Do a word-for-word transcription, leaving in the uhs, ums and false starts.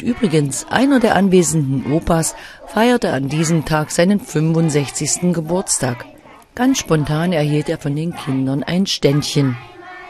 Und übrigens, einer der anwesenden Opas feierte an diesem Tag seinen fünfundsechzigsten Geburtstag. Ganz spontan erhielt er von den Kindern ein Ständchen.